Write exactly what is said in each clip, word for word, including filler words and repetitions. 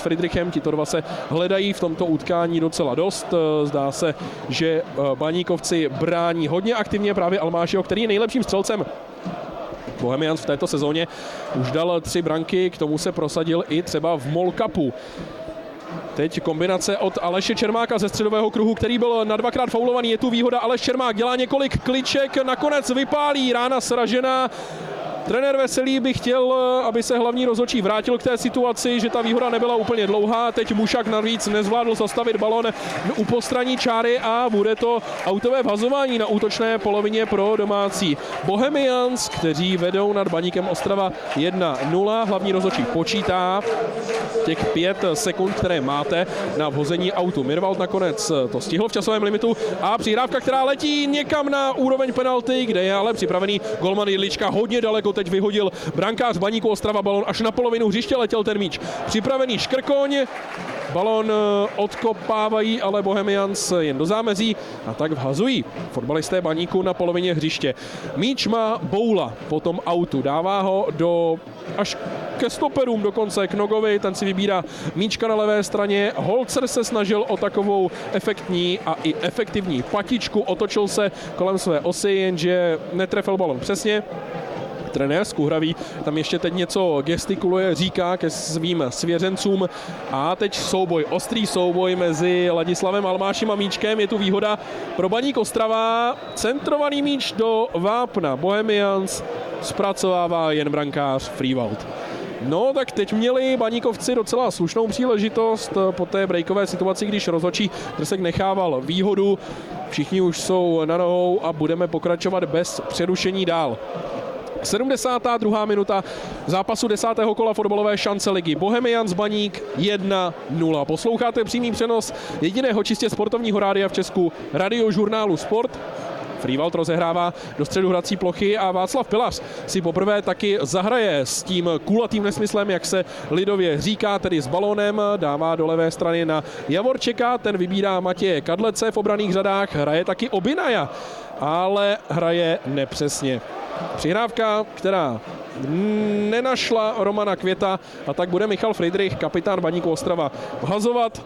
Friedrichem. Tito dva se hledají v tomto utkání docela dost. Zdá se, že Baníkovci brání hodně aktivně právě Almášiho, který je nejlepším střelcem Bohemians v této sezóně. Už dal tři branky, k tomu se prosadil i třeba v Mall Cupu. Teď kombinace od Aleše Čermáka ze středového kruhu, který byl na dvakrát faulovaný. Je tu výhoda, Aleš Čermák dělá několik kliček, nakonec vypálí, rána sražená. Trenér Veselý by chtěl, aby se hlavní rozhodčí vrátil k té situaci, že ta výhoda nebyla úplně dlouhá. Teď Mušak navíc nezvládl zastavit balon u postranní čáry a bude to autové vhazování na útočné polovině pro domácí Bohemians, kteří vedou nad Baníkem Ostrava jedna nula. Hlavní rozhodčí počítá těch pět sekund, které máte na vhození autu. Mirvald nakonec to stihl v časovém limitu a přihrávka, která letí někam na úroveň penalty, kde je ale připravený golman Jedlička hodně daleko. Teď vyhodil brankář Baníku Ostrava balon až na polovinu hřiště, letěl ten míč. Připravený Škrkoň, balon odkopávají, ale Bohemians jen do zámezí a tak vhazují fotbalisté Baníku na polovině hřiště. Míč má Boula po tom autu, dává ho do až ke stoperům dokonce k Nogovi, ten si vybírá míčka na levé straně. Holzer se snažil o takovou efektní a i efektivní patičku, otočil se kolem své osy, jenže netrefil balon přesně. Trenér Skuhravý tam ještě teď něco gestikuluje, říká ke svým svěřencům a teď souboj, ostrý souboj mezi Ladislavem Almášem a míčkem. Je tu výhoda pro Baník Ostrava, centrovaný míč do vápna Bohemians zpracovává jen brankář Friedwald. No, tak teď měli Baníkovci docela slušnou příležitost po té breakové situaci, když rozhodčí Drsek nechával výhodu. Všichni už jsou na nohou a budeme pokračovat bez přerušení dál. sedmdesátá druhá minuta zápasu desátého kola fotbalové šance ligy. Bohemians Baník jedna nula. Posloucháte přímý přenos jediného čistě sportovního rádia v Česku, radiožurnálu Sport. Friedwald rozehrává do středu hrací plochy a Václav Pilař si poprvé taky zahraje s tím kulatým nesmyslem, jak se lidově říká, tedy s balónem. Dává do levé strany na Javorčeka, ten vybírá Matěje Kadlece v obranných řadách, hraje taky Obinaja, ale hraje nepřesně. Přihrávka, která nenašla Romana Květa, a tak bude Michal Friedrich, kapitán Baníku Ostrava, vhazovat.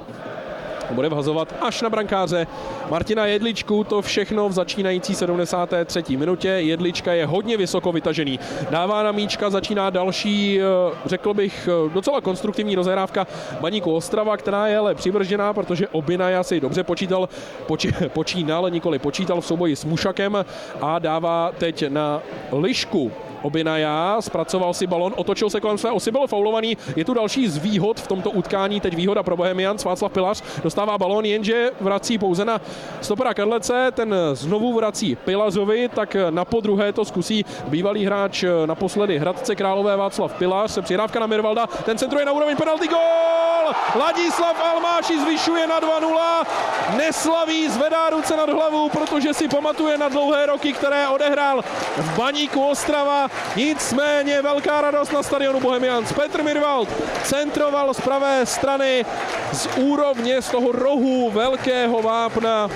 Bude vhazovat až na brankáře Martina Jedličku, to všechno v začínající sedmdesáté třetí minutě. Jedlička je hodně vysoko vytažený. Dává na míčka, začíná další, řekl bych, docela konstruktivní rozehrávka Baníku Ostrava, která je ale přivržená, protože Obinaja si dobře počítal, poči, počínal, nikoli počítal v souboji s Mušakem a dává teď na Lišku. Obinaja zpracoval si balon, otočil se kolem své osy, byl faulovaný. Je tu další z výhod v tomto utkání, teď výhoda pro Bohemians. Václav Pilař dostává balon, jenže vrací pouze na stopera Kadlece, ten znovu vrací Pilařovi, tak na podruhé to zkusí bývalý hráč naposledy Hradce Králové Václav Pilař. Přihrávka na Mirvalda, ten centruje na úroveň penalty, gól! Ladislav Almáši zvyšuje na dva nula, neslaví, zvedá ruce nad hlavu, protože si pamatuje na dlouhé roky, které odehrál v Baníku Ostrava. Nicméně velká radost na stadionu Bohemians. Petr Mirvald centroval z pravé strany z úrovně, z toho rohu velkého vápna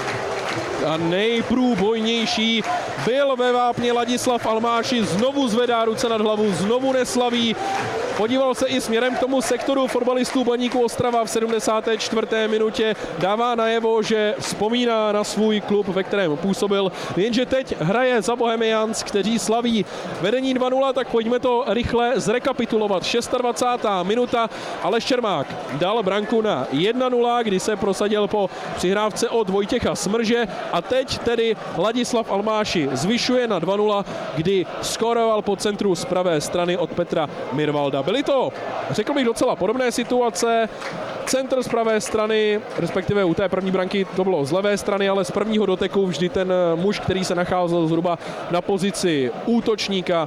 a nejprůbojnější byl ve vápně Ladislav Almáši, znovu zvedá ruce nad hlavu, znovu neslaví. Podíval se i směrem k tomu sektoru fotbalistů Baníku Ostrava v sedmdesáté čtvrté minutě. Dává najevo, že vzpomíná na svůj klub, ve kterém působil. Jenže teď hraje za Bohemians, kteří slaví vedení dva nula, tak pojďme to rychle zrekapitulovat. dvacátá šestá minuta. Aleš Čermák dal branku na jedna nula, kdy se prosadil po přihrávce od Vojtěcha Smrže. A teď tedy Ladislav Almáši zvyšuje na dva nula, kdy skoroval po centru z pravé strany od Petra Mirvalda. Byly to, řekl bych, docela podobné situace. Centr z pravé strany, respektive u té první branky to bylo z levé strany, ale z prvního doteku vždy ten muž, který se nacházel zhruba na pozici útočníka,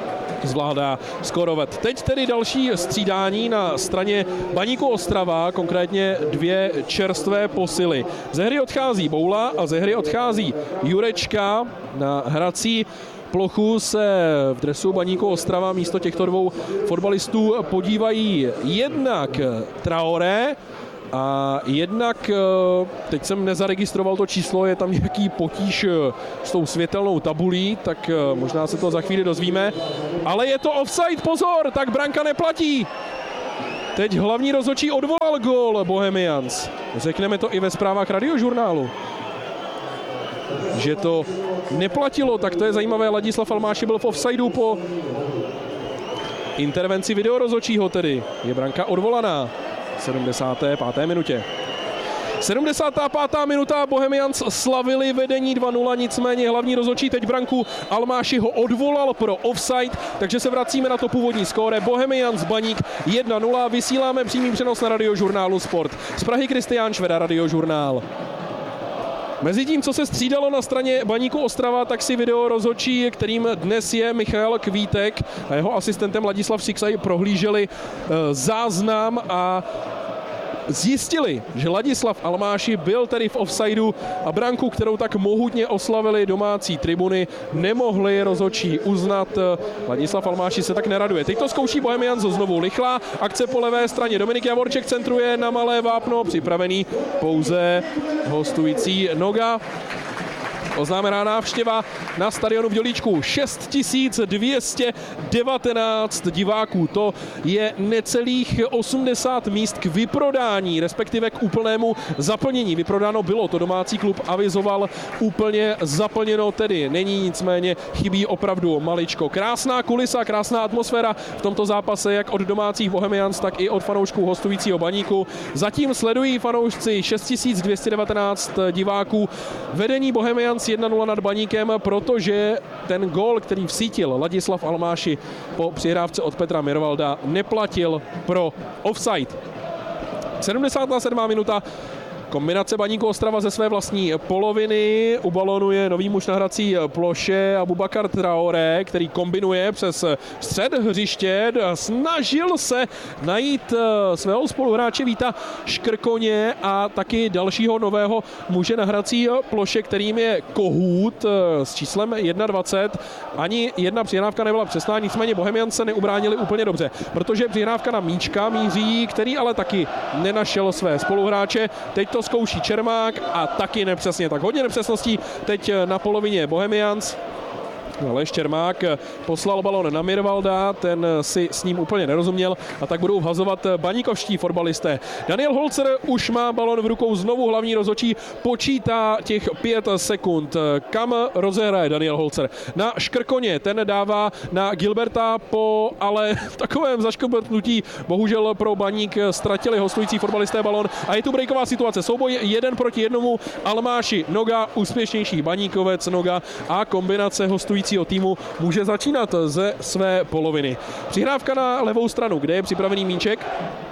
zvládá skorovat. Teď tedy další střídání na straně Baníku Ostrava, konkrétně dvě čerstvé posily. Ze hry odchází Boula a ze hry odchází Jurečka. Na hrací plochu se v dresu Baníku Ostrava místo těchto dvou fotbalistů podívají jednak Traoré a jednak, teď jsem nezaregistroval to číslo, je tam nějaký potíž s tou světelnou tabulí, tak možná se to za chvíli dozvíme. Ale je to offside, pozor, tak branka neplatí. Teď hlavní rozhodčí odvolal gól Bohemians. Řekneme to i ve zprávách Radiožurnálu. Že to neplatilo, tak to je zajímavé. Ladislav Almáši byl v offsideu po intervenci videorozhodčího tedy. Je branka odvolaná v sedmdesáté páté minutě. sedmdesátá pátá minuta, Bohemians slavili vedení dva nula, nicméně hlavní rozhodčí teď branku Almáši ho odvolal pro offside, takže se vracíme na to původní skóre. Bohemians Baník jedna nula, vysíláme přímý přenos na Radiožurnálu Sport. Z Prahy Kristián Šveda, Radiožurnál. Mezitím, co se střídalo na straně Baníku Ostrava, tak si video rozhodčí, kterým dnes je Michal Kvítek a jeho asistentem Ladislav Siksaj prohlíželi záznam a zjistili, že Ladislav Almáši byl tedy v offsideu a branku, kterou tak mohutně oslavili domácí tribuny, nemohli rozhodčí uznat. Ladislav Almáši se tak neraduje. Teď to zkouší Bohemians znovu. Lychlá akce po levé straně. Dominik Javorček centruje na malé vápno, připravený pouze hostující Noga. Oznámená návštěva na stadionu v Dělíčku. šest tisíc dvě stě devatenáct diváků. To je necelých osmdesát míst k vyprodání, respektive k úplnému zaplnění. Vyprodáno bylo, to domácí klub avizoval, úplně zaplněno tedy není, nicméně chybí opravdu maličko. Krásná kulisa, krásná atmosféra v tomto zápase, jak od domácích Bohemians, tak i od fanoušků hostujícího Baníku. Zatím sledují fanoušci šest tisíc dvě stě devatenáct diváků. Vedení Bohemians jedna nula nad Baníkem, protože ten gól, který vsítil Ladislav Almáši po přihrávce od Petra Mirvalda, neplatil pro offside. sedmdesátá sedmá minuta. Kombinace Baníku Ostrava ze své vlastní poloviny. U balónu je nový muž na hrací ploše Aboubakar Traoré, který kombinuje přes střed hřiště. Snažil se najít svého spoluhráče Víta Škrkoně a taky dalšího nového muže na hrací ploše, kterým je Kohút s číslem dvacet jedna. Ani jedna přihrávka nebyla přesná, nicméně Bohemians se neubránili úplně dobře, protože přihrávka na Míčka míří, který ale taky nenašel své spoluhráče. Teď to zkouší Čermák a taky nepřesně, tak hodně nepřesností teď na polovině Bohemians. Aleš Čermák poslal balon na Mirvalda, ten si s ním úplně nerozuměl a tak budou vhazovat baníkovští fotbalisté. Daniel Holzer už má balon v rukou, znovu hlavní rozhodčí počítá těch pět sekund. Kam rozehraje Daniel Holzer? Na Škrkoně, ten dává na Gilberta po ale takovém zaškobrtnutí. Bohužel pro Baník ztratili hostující fotbalisté balon a je tu breaková situace. Souboj jeden proti jednomu, Almáši Noga, úspěšnější Baníkovec Noga a kombinace hostující týmu může začínat ze své poloviny. Přihrávka na levou stranu, kde je připravený míček.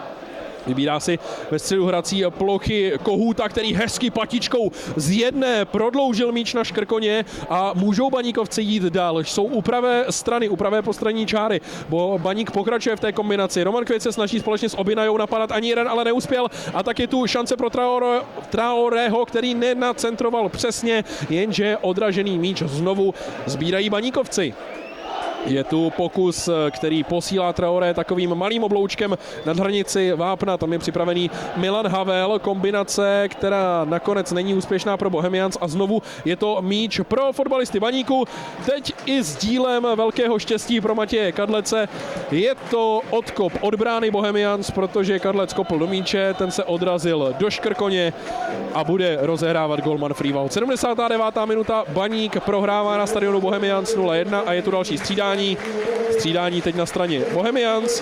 Vybírá si ve středu hrací plochy Kohůta, který hezky patičkou z jedné prodloužil míč na Škrkoně a můžou Baníkovci jít dál. Jsou u pravé strany, u pravé postranní čáry. Bo Baník pokračuje v té kombinaci. Roman Květ se snaží společně s Obinajou napadat, ani jeden ale neuspěl. A tak je tu šance pro Traore, Traoreho, který nenacentroval přesně, jenže odražený míč znovu sbírají Baníkovci. Je tu pokus, který posílá Traoré takovým malým obloučkem nad hranici vápna. Tam je připravený Milan Havel. Kombinace, která nakonec není úspěšná pro Bohemians a znovu je to míč pro fotbalisty Baníku. Teď i s dílem velkého štěstí pro Matěje Kadlece. Je to odkop od brány Bohemians, protože Kadlec kopl do míče, ten se odrazil do Škrkoně a bude rozehrávat golman Frývald. sedmdesátá devátá minuta, Baník prohrává na stadionu Bohemians nula jedna a je tu další střídání. Střídání teď na straně Bohemians.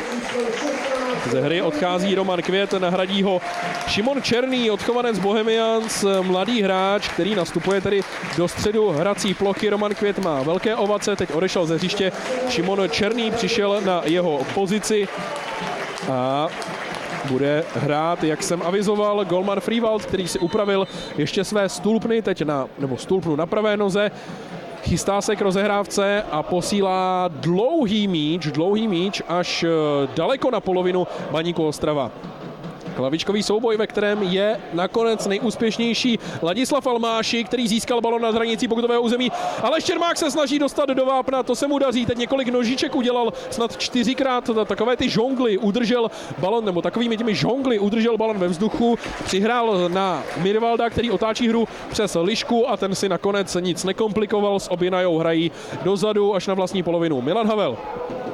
Ze hry odchází Roman Květ, nahradí ho Šimon Černý, odchovanec Bohemians, mladý hráč, který nastupuje tedy do středu hrací plochy. Roman Květ má velké ovace, teď odešel ze hřiště. Šimon Černý přišel na jeho pozici a bude hrát, jak jsem avizoval, golman Frývald, který si upravil ještě své stulpny, teď na, nebo stulpnu na pravé noze. Chystá se k rozehrávce a posílá dlouhý míč, dlouhý míč až daleko na polovinu Baníku Ostrava. Hlavičkový souboj, ve kterém je nakonec nejúspěšnější Ladislav Almáši, který získal balon na hranici pokutového území. Ale Štěrmák se snaží dostat do vápna, to se mu daří. Teď několik nožiček udělal, snad čtyřikrát takové ty žongly, udržel balon, nebo takovými těmi žongly udržel balon ve vzduchu. Přihrál na Mirvalda, který otáčí hru přes Lišku a ten si nakonec nic nekomplikoval. S Obinajou hrají dozadu až na vlastní polovinu. Milan Havel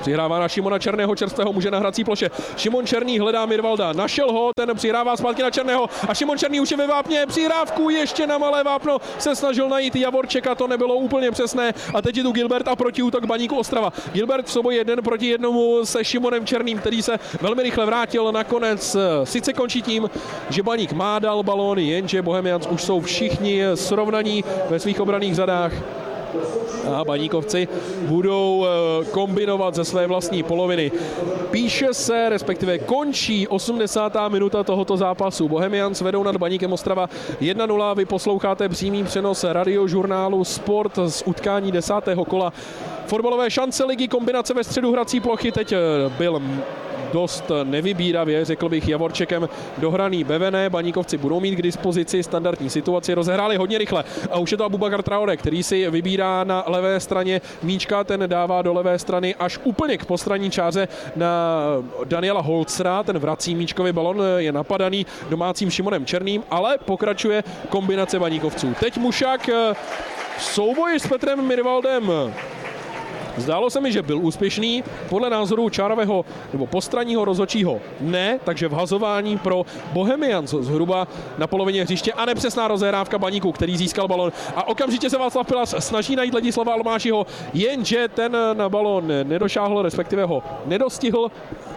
Přihrává na Šimona Černého, čerstvého muže na hrací ploše. Šimon Černý hledá Mirvalda, našel ho, ten přihrává zpátky na Černého a Šimon Černý už je ve vápně, přihrávku ještě na malé vápno se snažil najít Javorčeka, to nebylo úplně přesné a teď je tu Gilbert a protiútok Baníku Ostrava. Gilbert v souboji jeden proti jednomu se Šimonem Černým, který se velmi rychle vrátil, nakonec sice končí tím, že Baník má dal balón, jenže Bohemians už jsou všichni srovnaní ve svých obranných řadách. A Baníkovci budou kombinovat ze své vlastní poloviny. Píše se, respektive končí osmdesátá minuta tohoto zápasu. Bohemians vedou nad Baníkem Ostrava jedna nula. Vy posloucháte přímý přenos radiožurnálu Sport z utkání desátého kola fotbalové šance ligy, kombinace ve středu hrací plochy. Teď byl dost nevybíravě, řekl bych, Javorčekem dohraný Bevené. Baníkovci budou mít k dispozici standardní situaci, rozehráli hodně rychle a už je to Aboubakar Traoré, který si vybírá na levé straně míčka, ten dává do levé strany až úplně k postranní čáře na Daniela Holcera, ten vrací míčkový balon, je napadaný domácím Šimonem Černým, ale pokračuje kombinace Baníkovců. Teď Mušák v souboji s Petrem Mirvaldem. Zdálo se mi, že byl úspěšný, podle názoru čárového nebo postranního rozhodčího ne, takže vhazování pro Bohemians zhruba na polovině hřiště a nepřesná rozehrávka Baníku, který získal balon. A okamžitě se Václav Pilař snaží najít Ladislava Almášiho, jenže ten na balon nedošáhl, respektive ho nedostihl.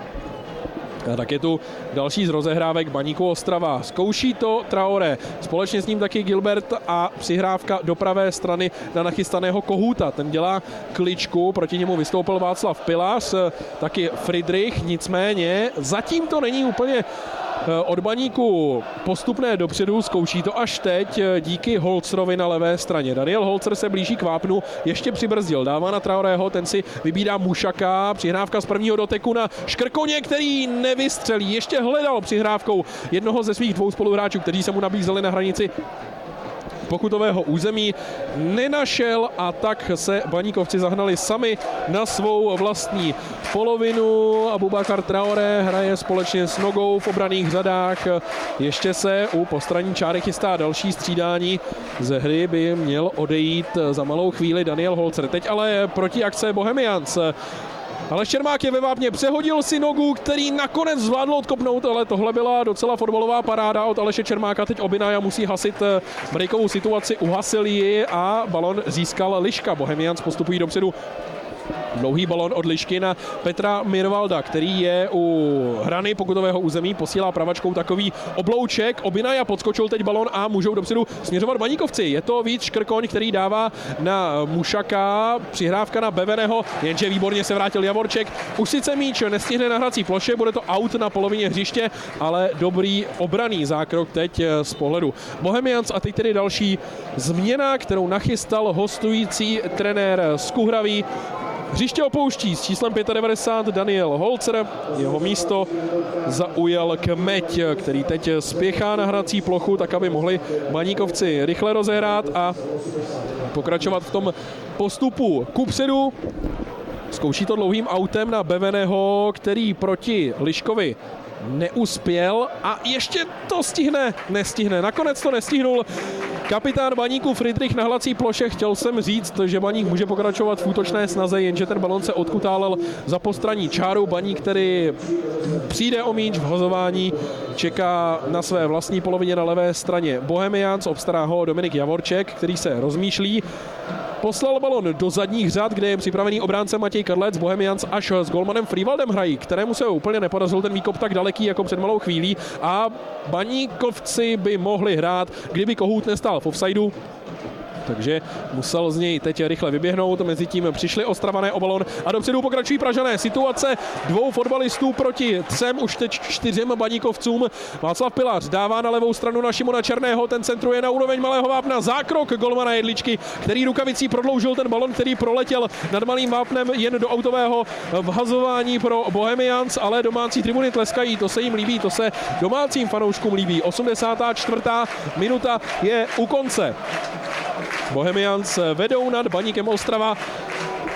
A tak je tu další z rozehrávek Baníku Ostrava. Zkouší to Traoré, společně s ním taky Gilbert a přihrávka do pravé strany na nachystaného Kohouta. Ten dělá kličku, proti němu vystoupil Václav Pilař, taky Friedrich, nicméně zatím to není úplně od Baníku postupné dopředu, zkouší to až teď díky Holcerovi na levé straně. Daniel Holcer se blíží k vápnu, ještě přibrzdil, dává na Traorého, ten si vybírá Mušaka, přihrávka z prvního doteku na Škrkoně, který nevystřelí, ještě hledal přihrávkou jednoho ze svých dvou spoluhráčů, kteří se mu nabízeli na hranici pokutového území, nenašel a tak se Baníkovci zahnali sami na svou vlastní polovinu. Aboubakar Traoré hraje společně s Nogou v obranných řadách. Ještě se u postranní čáry chystá další střídání. Ze hry by měl odejít za malou chvíli Daniel Holcer. Teď ale proti akce Bohemians. Aleš Čermák je ve vápně, přehodil si Nogu, který nakonec zvládl odkopnout, ale tohle byla docela fotbalová paráda od Aleše Čermáka. Teď Obinaja musí hasit breakovou situaci, uhasil ji a balon získal Liška. Bohemians postupují dopředu. Dlouhý balon od Lišky na Petra Mirvalda, který je u hrany pokutového území, posílá pravačkou takový oblouček. Obinaja podskočil teď balon a můžou dopředu směřovat Baníkovci. Je to víc Škrkoň, který dává na Mušaka, přihrávka na Beveného, jenže výborně se vrátil Javorček. Už sice míč nestihne na hrací ploše, bude to aut na polovině hřiště, ale dobrý obranný zákrok teď z pohledu Bohemians. A teď tedy další změna, kterou nachystal hostující trenér Skuhravý. Hřiště opouští s číslem devadesát pět Daniel Holcer, jeho místo zaujal Kmeď, který teď spěchá na hrací plochu, tak aby mohli Baníkovci rychle rozehrát a pokračovat v tom postupu kupředu. Zkouší to dlouhým autem na Beveného, který proti Liškovi neuspěl a ještě to stihne, nestihne, nakonec to nestihnul kapitán Baníku Friedrich na hlací ploše. Chtěl jsem říct, že Baník může pokračovat v útočné snaze, jenže ten balon se odkutálel za postranní čáru. Baník, který přijde o míč v hozování, čeká na své vlastní polovině na levé straně Bohemians, obstará ho Dominik Javorček, který se rozmýšlí. Poslal balon do zadních řad, kde je připravený obránce Matěj Kadlec. Bohemians až s golmanem Frývaldem hrají, kterému se úplně nepodařil ten výkop tak daleký jako před malou chvílí. A Baníkovci by mohli hrát, kdyby Kohout nestál v offsideu. Takže musel z něj teď rychle vyběhnout. Mezitím přišli Ostravané o balon a dopředu pokračují Pražané. Situace dvou fotbalistů proti třem, už teď čtyřem Baníkovcům. Václav Pilař dává na levou stranu na Šimona Černého, ten centruje na úroveň malého vápna. Zákrok golmana Jedličky, který rukavicí prodloužil ten balon, který proletěl nad malým vápnem jen do autového vhazování pro Bohemians, ale domácí tribuny tleskají, to se jim líbí, to se domácím fanouškům líbí. osmdesátá čtvrtá minuta je u konce. Bohemians vedou nad Baníkem Ostrava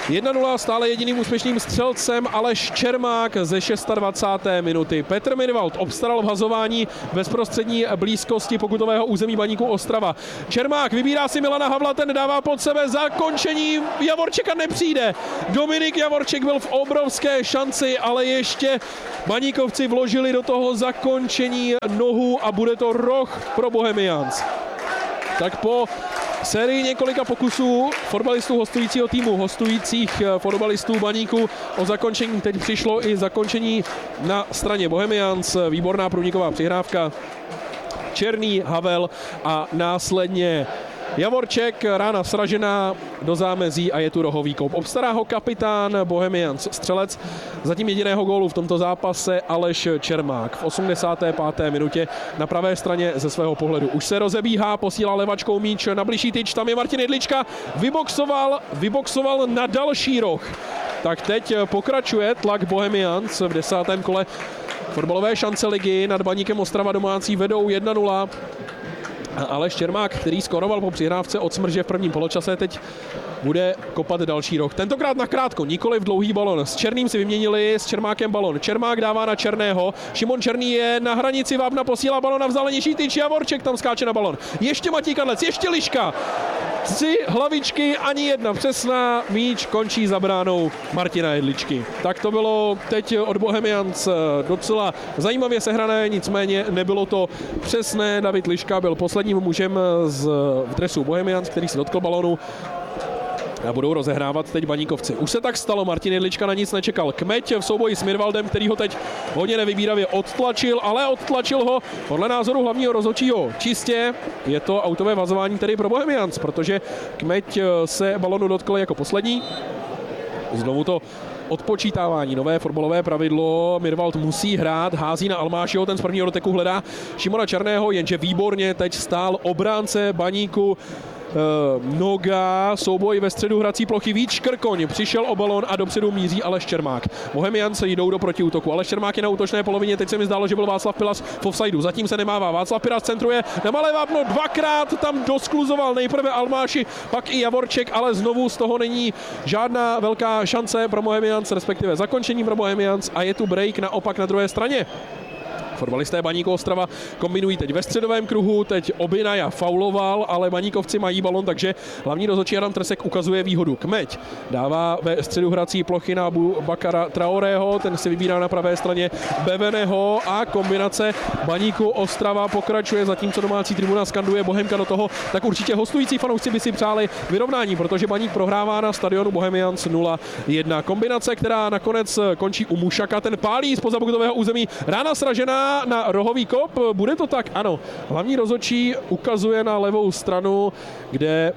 jedna nula, stále jediným úspěšným střelcem Aleš Čermák ze dvacáté šesté minuty. Petr Mirvald obstaral v hazování bezprostřední blízkosti pokutového území Baníku Ostrava. Čermák vybírá si Milana Havla, ten dává pod sebe, zakončení Javorčeka nepřijde. Dominik Javorček byl v obrovské šanci, ale ještě Baníkovci vložili do toho zakončení nohu a bude to roh pro Bohemians. Tak po sérii několika pokusů fotbalistů hostujícího týmu, hostujících fotbalistů Baníku o zakončení, teď přišlo i zakončení na straně Bohemians. Výborná průniková přihrávka. Černý, Havel a následně Javorček, rána sražená do zámezí a je tu rohový kop. Obstará ho kapitán Bohemians, střelec zatím jediného gólu v tomto zápase Aleš Čermák. V osmdesáté páté minutě na pravé straně ze svého pohledu už se rozebíhá, posílá levačkou míč na blížší tyč, tam je Martin Jedlička, vyboxoval, vyboxoval na další roh. Tak teď pokračuje tlak Bohemians v desátém kole fotbalové šance ligy. Nad Baníkem Ostrava domácí vedou jedna nula. Aleš Čermák, který skoroval po přihrávce od Smrže v prvním poločase, teď bude kopat další roh. Tentokrát nakrátko, nikoli v dlouhý balon. S Černým si vyměnili, s Čermákem balon. Čermák dává na Černého, Šimon Černý je na hranici vápna, posílá balon na vzdálenější tyč, Javorček tam skáče na balon. Ještě Matěj Kadlec, ještě Liška. Tři hlavičky, ani jedna přesná, míč končí za bránou Martina Jedličky. Tak to bylo teď od Bohemians docela zajímavě sehrané, nicméně nebylo to přesné. David Liška byl posledním mužem z v dresu Bohemians, který se dotkl balonu. A budou rozehrávat teď Baníkovci. Už se tak stalo, Martin Jedlička na nic nečekal. Kmeť v souboji s Mirvaldem, který ho teď hodně nevybíravě odtlačil, ale odtlačil ho podle názoru hlavního rozhodčího čistě. Je to autové vazování tedy pro Bohemians, protože Kmeť se balonu dotkl jako poslední. Znovu to odpočítávání, nové fotbalové pravidlo. Mirvald musí hrát, hází na Almášiho, ten z prvního doteku hledá Šimona Černého, jenže výborně teď stál obránce Baníku Noga, souboj ve středu hrací plochy, Vít Škrkoň přišel o balon a dopředu míří Aleš Čermák. Bohemians jdou do protiútoku. Aleš Čermák je na útočné polovině, teď se mi zdálo, že byl Václav Pilas v offsideu. Zatím se nemává. Václav Pilas centruje na malé vápno, dvakrát tam doskluzoval nejprve Almáši, pak i Javorček, ale znovu z toho není žádná velká šance pro Bohemians, respektive zakončení pro Bohemians a je tu break naopak na druhé straně. Fotbalisté Baníku Ostrava kombinují teď ve středovém kruhu, teď Obinaja fauloval, ale Baníkovci mají balon, takže hlavní rozhodčí Adam Trsek ukazuje výhodu. Kmeť dává ve středu hrací plochy na Bakara Traorého, ten si vybírá na pravé straně Beveneho a kombinace Baníku Ostrava pokračuje, zatímco domácí tribuna skanduje Bohemka do toho, tak určitě hostující fanoušci by si přáli vyrovnání, protože Baník prohrává na stadionu Bohemians nula jedna. Kombinace, která nakonec končí u Mušaka, ten pálí zpoza pokutového území, rána sražená na rohový kop, bude to tak? Ano. Hlavní rozhodčí ukazuje na levou stranu, kde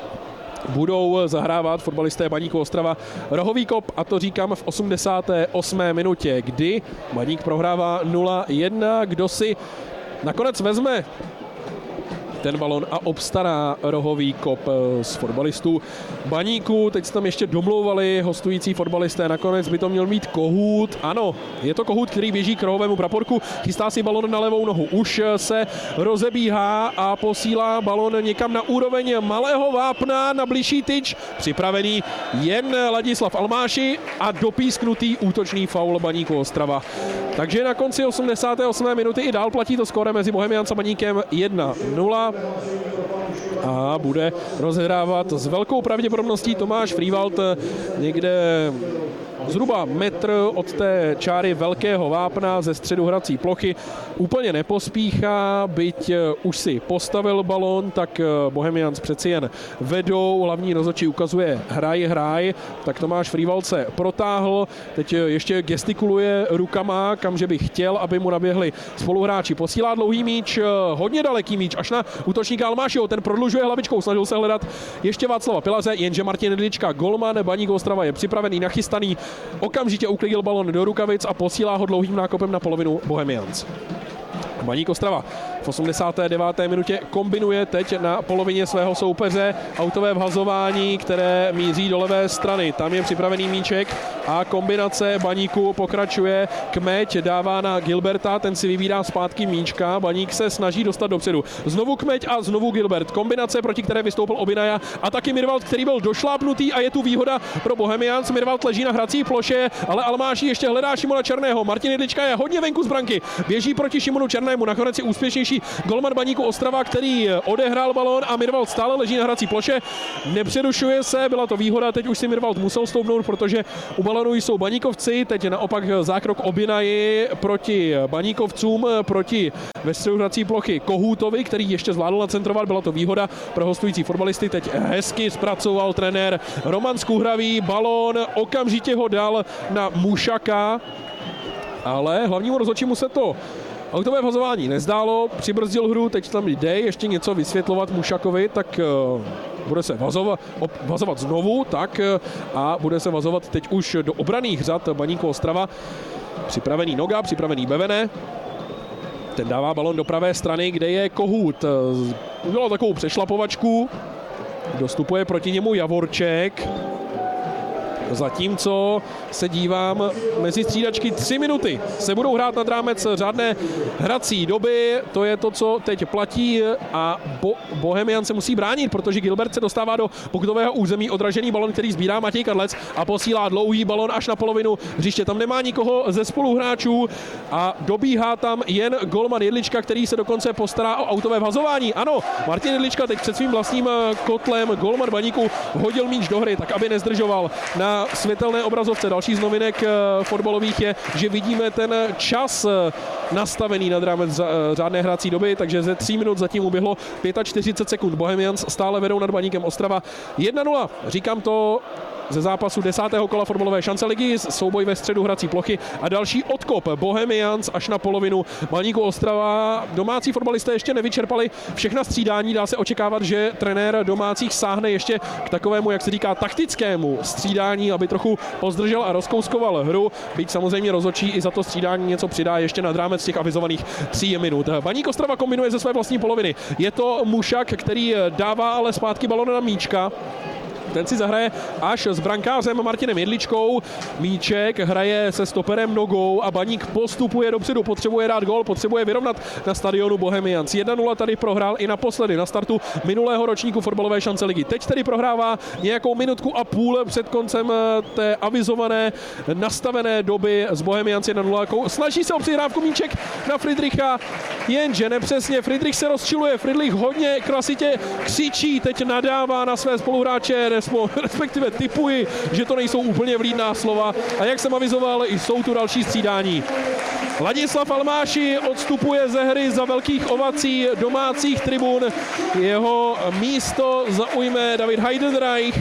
budou zahrávat fotbalisté Baníku Ostrava rohový kop, a to říkám v osmdesáté osmé minutě, kdy Baník prohrává nula jedna. Kdo si nakonec vezme ten balon a obstará rohový kop z fotbalistů Baníku. Teď se tam ještě domlouvali hostující fotbalisté. Nakonec by to měl mít Kohút. Ano, je to Kohút, který běží k rohovému praporku. Chystá si balon na levou nohu. Už se rozebíhá a posílá balon někam na úroveň malého vápna na blížší tyč. Připravený jen Ladislav Almáši a dopísknutý útočný faul Baníku Ostrava. Takže na konci osmdesáté osmé minuty i dál platí to skóre mezi Bohemians a Baníkem jedna nula. A bude rozhrávat s velkou pravděpodobností Tomáš Frývald někde zhruba metr od té čáry velkého vápna ze středu hrací plochy. Úplně nepospíchá, byť už si postavil balón, tak Bohemians přeci jen vedou. Hlavní rozhodčí ukazuje hraj, hraj, tak Tomáš Frývald se protáhl, teď ještě gestikuluje rukama, kamže by chtěl, aby mu naběhli spoluhráči. Posílá dlouhý míč, hodně daleký míč, až na útočníka Almášiho, ten prodlužuje hlavičkou, snažil se hledat ještě Václava Pilaře, jenže Martin Jedlička, golman Baník Ostrava, je připravený, nachystaný, okamžitě uklidil balon do rukavic a posílá ho dlouhým nákopem na polovinu Bohemians. Baník Ostrava v osmdesáté deváté minutě kombinuje teď na polovině svého soupeře autové vhazování, které míří do levé strany. Tam je připravený míček a kombinace Baníku pokračuje. Kmeď dává na Gilberta, ten si vybírá zpátky míčka. Baník se snaží dostat dopředu. Znovu Kmeď a znovu Gilbert. Kombinace, proti které vystoupil Obinaja a taky Mirvald, který byl došlápnutý a je tu výhoda pro Bohemians. Mirvald leží na hrací ploše, ale Almáši ještě hledá Šimona Černého. Martin Jedlička je hodně venku z branky. Běží proti Šimonu Černému. Nakonec je úspěšnější golman Baníku Ostrava, který odehrál balón a Mirvald stále leží na hrací ploše. Nepřerušuje se, byla to výhoda, teď už si Mirvald musel stoupnout, protože u balonu jsou Baníkovci. Teď naopak zákrok Obinaji proti Baníkovcům, proti ve středu hrací plochy Kohoutovi, který ještě zvládl nacentrovat. Byla to výhoda pro hostující fotbalisty. Teď hezky zpracoval trenér Roman Skuhravý. Balón okamžitě ho dal na Mušaka, ale hlavnímu rozhodčímu se to autové vhazování nezdálo, přibrzdil hru, teď tam jde ještě něco vysvětlovat Mušakovi, tak uh, bude se vazovat, op, vazovat znovu, tak uh, a bude se vazovat teď už do obranných řad Baníku Ostrava. Připravený Noga, připravený Bevene. Ten dává balon do pravé strany, kde je Kohout. Udělal takovou přešlapovačku, dostupuje proti němu Javorček. Zatímco se dívám mezi střídačky, tři minuty se budou hrát nad rámec řádné hrací doby, to je to, co teď platí a Bo- Bohemian se musí bránit, protože Gilbert se dostává do pokutového území, odražený balon, který sbírá Matěj Kadlec a posílá dlouhý balon až na polovinu hřiště. Tam nemá nikoho ze spoluhráčů a dobíhá tam jen golman Jedlička, který se dokonce postará o autové vhazování. Ano, Martin Jedlička teď před svým vlastním kotlem, golman Baníku, hodil míč do hry, tak aby nezdržoval. Na světelné obrazovce další z novinek fotbalových je, že vidíme ten čas nastavený nad rámec řádné hrací doby, takže ze tří minut zatím uběhlo čtyřicet pět sekund. Bohemians stále vedou nad Baníkem Ostrava jedna nula. Říkám to ze zápasu desátého kola fotbalové šance ligy, souboj ve středu hrací plochy a další odkop Bohemians až na polovinu Baníku Ostrava. Domácí fotbalisté ještě nevyčerpali všechna střídání, dá se očekávat, že trenér domácích sáhne ještě k takovému, jak se říká, taktickému střídání, aby trochu pozdržel a rozkouskoval hru, byť samozřejmě rozhodčí i za to střídání něco přidá ještě nad rámec těch avizovaných tří minut. Baník Ostrava kombinuje ze své vlastní poloviny. Je to Mušak, který dává ale zpátky balon na míčka. Ten si zahraje až s brankářem Martinem Jedličkou. Míček hraje se stoperem Nogou a Baník postupuje dopředu, potřebuje dát gól, potřebuje vyrovnat na stadionu Bohemians. jedna nula tady prohrál i naposledy na startu minulého ročníku fotbalové šance ligy. Teď tedy prohrává nějakou minutku a půl před koncem té avizované nastavené doby z Bohemians jedna nula. Snaží se o přihrávku míček na Friedricha, jenže nepřesně. Friedrich se rozčiluje, Friedrich hodně klasitě křičí, teď nadává na své spoluhráče, respektive tipuji, že to nejsou úplně vlídná slova. A jak jsem avizoval, jsou tu další střídání. Ladislav Almáši odstupuje ze hry za velkých ovací domácích tribun. Jeho místo zaujme David Heidenreich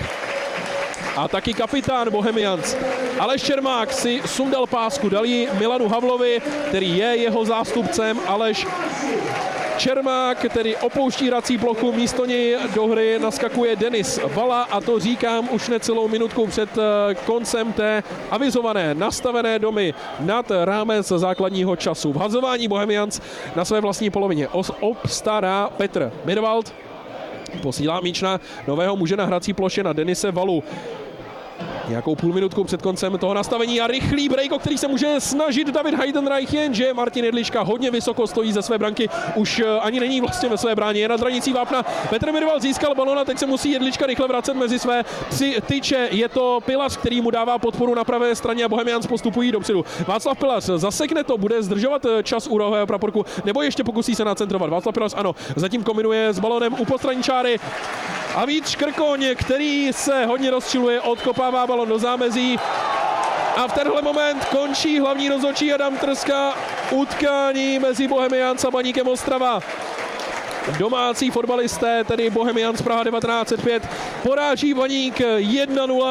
a taky kapitán Bohemians. Aleš Čermák si sundal pásku, dal ji Milanu Havlovi, který je jeho zástupcem. Aleš Čermák tedy opouští hrací plochu, místo něj do hry naskakuje Denis Vala a to říkám už necelou minutku před koncem té avizované nastavené domy nad rámec základního času. Vhazování Bohemians na své vlastní polovině obstará Petr Mirvald. Posílá míč na nového muže na hrací ploše, na Denise Valu. Nějakou půl minutku před koncem toho nastavení a rychlý break, o který se může snažit David Heidenreich, jenže Martin Jedlička hodně vysoko stojí ze své branky, už ani není vlastně ve své bráně, je na hranicí vápna. Petr Mirvald získal balon a teď se musí Jedlička rychle vracet mezi své tři tyče. Je to Pilař, který mu dává podporu na pravé straně a Bohemians postupují dopředu. Václav Pilař zasekne to, bude zdržovat čas u rohového praporku, nebo ještě pokusí se nacentrovat. Václav Pilař ano, zatím kombinuje s balonem u postranní čáry. A Vít Škrkoň, který se hodně rozčiluje, odkopává balon do zámezí. A v tenhle moment končí hlavní rozhodčí Adam Trska utkání mezi Bohemians a Baníkem Ostrava. Domácí fotbalisté, tedy Bohemians Praha devatenáct set pět, poráží Baník jedna nula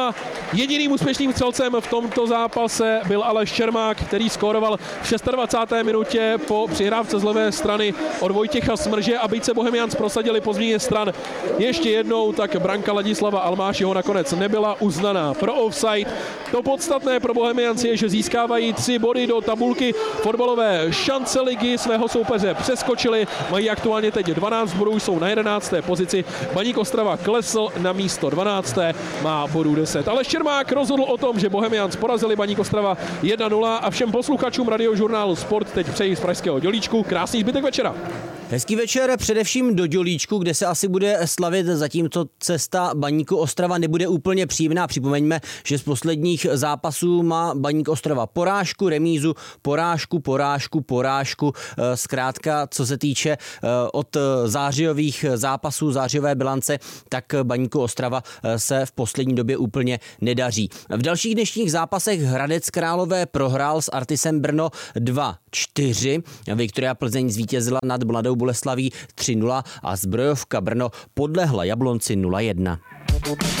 Jediným úspěšným střelcem v tomto zápase byl Aleš Čermák, který skóroval v dvacáté šesté minutě po přihrávce z levé strany od Vojtěcha Smrže a byť se Bohemians prosadili po změně stran ještě jednou, tak branka Ladislava Almášiho nakonec nebyla uznaná pro offside. To podstatné pro Bohemians je, že získávají tři body do tabulky fotbalové šance ligy, svého soupeře přeskočili, mají aktuálně teď dvanáct bodů, jsou na jedenácté pozici. Baník Ostrava klesl na místo dvanácté, má bodů deset. Aleš Čermák rozhodl o tom, že Bohemians porazili Baník Ostrava jedna nula a všem posluchačům radiožurnálu Sport teď přeji z pražského Dělíčku krásný zbytek večera. Hezký večer především do Dělíčku, kde se asi bude slavit, zatímco cesta Baníku Ostrava nebude úplně příjemná. Připomeňme, že z posledních zápasů má Baník Ostrava porážku, remízu, porážku, porážku, porážku. Zkrátka, co se týče od zářijových zápasů, zářijové bilance, tak Baníku Ostrava se v poslední době úplně nedaří. V dalších dnešních zápasech Hradec Králové prohrál s Artisem Brno dva čtyři. Viktoria Plzeň zvítězila nad Mladou Boleslaví tři nula a Zbrojovka Brno podlehla Jablonci nula jedna.